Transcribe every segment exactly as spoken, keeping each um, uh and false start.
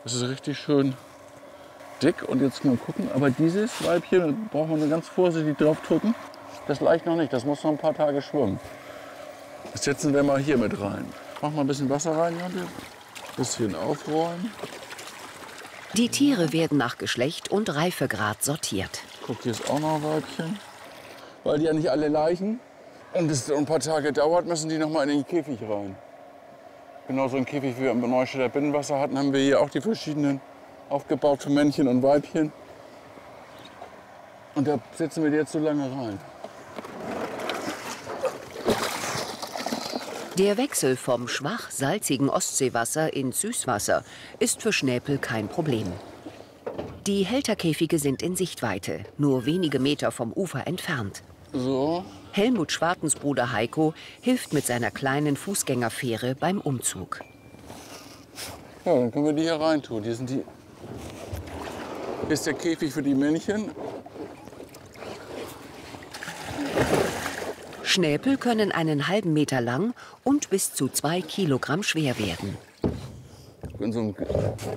Das ist richtig schön dick. Und jetzt mal gucken. Aber dieses Weibchen, da braucht man ganz vorsichtig drauf drücken. Das leicht noch nicht. Das muss noch ein paar Tage schwimmen. Das setzen wir mal hier mit rein. Mach mal ein bisschen Wasser rein, Jante. Ein bisschen aufrollen. Die Tiere werden nach Geschlecht und Reifegrad sortiert. Guck, hier ist auch noch ein Weibchen. Weil die ja nicht alle Leichen. Und es ein paar Tage dauert, müssen die noch mal in den Käfig rein. Genau so ein Käfig, wie wir im Neustädter Binnenwasser hatten, haben wir hier auch die verschiedenen aufgebaut für Männchen und Weibchen. Und da setzen wir die jetzt so lange rein. Der Wechsel vom schwach salzigen Ostseewasser ins Süßwasser ist für Schnäpel kein Problem. Die Hälterkäfige sind in Sichtweite, nur wenige Meter vom Ufer entfernt. So. Helmut Schwartens Bruder Heiko hilft mit seiner kleinen Fußgängerfähre beim Umzug. Ja, dann können wir die hier reintun. Hier sind die. Hier ist der Käfig für die Männchen. Schnäpel können einen halben Meter lang und bis zu zwei Kilogramm schwer werden. In so, einem,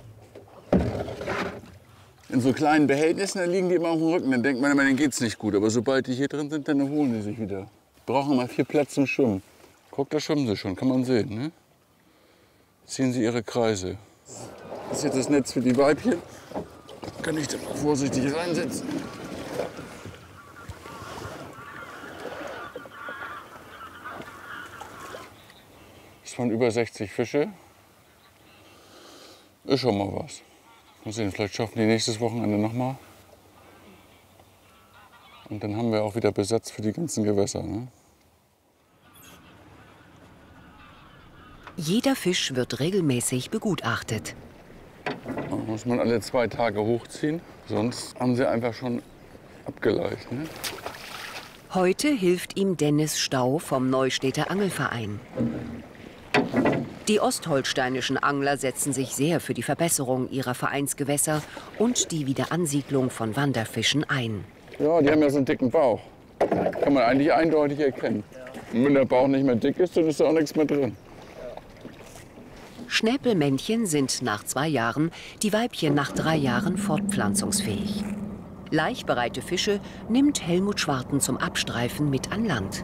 in so kleinen Behältnissen, da liegen die immer auf dem Rücken. Dann denkt man immer, denen geht's nicht gut. Aber sobald die hier drin sind, dann erholen die sich wieder. Brauchen immer viel Platz zum Schwimmen. Guck, da schwimmen sie schon, kann man sehen. Ne? Ziehen sie ihre Kreise. Das ist jetzt das Netz für die Weibchen. Kann ich da mal vorsichtig reinsetzen. Das waren über sechzig Fische. Ist schon mal was. Mal sehen, vielleicht schaffen die nächstes Wochenende noch mal. Und dann haben wir auch wieder Besatz für die ganzen Gewässer. Ne? Jeder Fisch wird regelmäßig begutachtet. Da muss man alle zwei Tage hochziehen, sonst haben sie einfach schon abgeleicht. Ne? Heute hilft ihm Dennis Stau vom Neustädter Angelverein. Die ostholsteinischen Angler setzen sich sehr für die Verbesserung ihrer Vereinsgewässer und die Wiederansiedlung von Wanderfischen ein. Ja, die haben ja so einen dicken Bauch. Kann man eigentlich eindeutig erkennen. Und wenn der Bauch nicht mehr dick ist, dann ist da auch nichts mehr drin. Schnäpelmännchen sind nach zwei Jahren, die Weibchen nach drei Jahren fortpflanzungsfähig. Laichbereite Fische nimmt Helmut Schwarten zum Abstreifen mit an Land.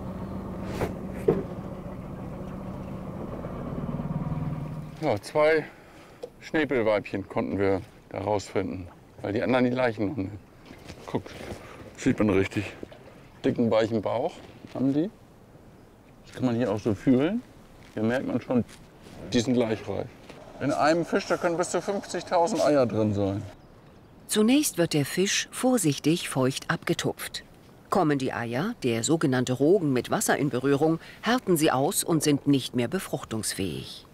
Ja, zwei Schnäpelweibchen konnten wir da rausfinden, weil die anderen die Leichen noch nicht. Guck, sieht man richtig. Dicken, weichen Bauch haben die. Das kann man hier auch so fühlen. Hier merkt man schon, die sind gleichreif. In einem Fisch, da können bis zu fünfzigtausend Eier drin sein. Zunächst wird der Fisch vorsichtig feucht abgetupft. Kommen die Eier, der sogenannte Rogen, mit Wasser in Berührung, härten sie aus und sind nicht mehr befruchtungsfähig.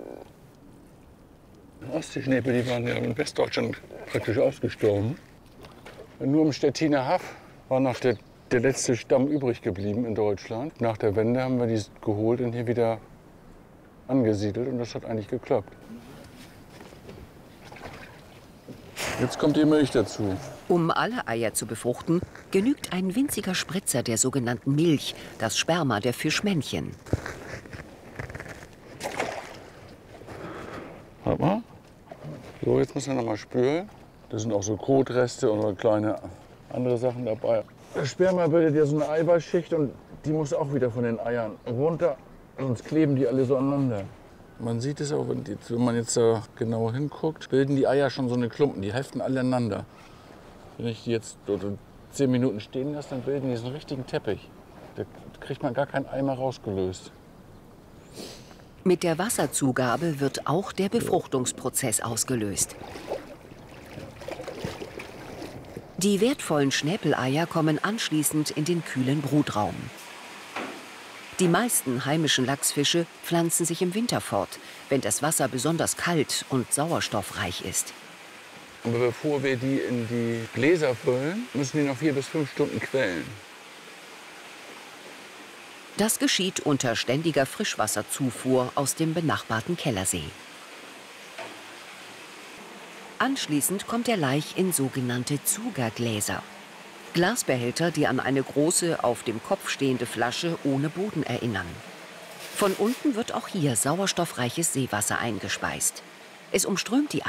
Ostseeschnäpel, die waren ja in Westdeutschland praktisch ausgestorben. Nur im Stettiner Haff war noch der, der letzte Stamm übrig geblieben in Deutschland. Nach der Wende haben wir die geholt und hier wieder angesiedelt und das hat eigentlich geklappt. Jetzt kommt die Milch dazu. Um alle Eier zu befruchten, genügt ein winziger Spritzer der sogenannten Milch, das Sperma der Fischmännchen. Warte mal. So, jetzt müssen wir noch mal spülen. Da sind auch so Kotreste und so kleine andere Sachen dabei. Das Sperma bildet ja so eine Eiweißschicht und die muss auch wieder von den Eiern runter, sonst kleben die alle so aneinander. Man sieht es auch, wenn, die, wenn man jetzt da genau hinguckt, bilden die Eier schon so eine Klumpen, die heften alle aneinander. Wenn ich die jetzt zehn Minuten stehen lasse, dann bilden die so einen richtigen Teppich. Da kriegt man gar kein Ei mehr rausgelöst. Mit der Wasserzugabe wird auch der Befruchtungsprozess ausgelöst. Die wertvollen Schnäpeleier kommen anschließend in den kühlen Brutraum. Die meisten heimischen Lachsfische pflanzen sich im Winter fort, wenn das Wasser besonders kalt und sauerstoffreich ist. Aber bevor wir die in die Gläser füllen, müssen die noch vier bis fünf Stunden quellen. Das geschieht unter ständiger Frischwasserzufuhr aus dem benachbarten Kellersee. Anschließend kommt der Laich in sogenannte Zugergläser. Glasbehälter, die an eine große, auf dem Kopf stehende Flasche ohne Boden erinnern. Von unten wird auch hier sauerstoffreiches Seewasser eingespeist. Es umströmt die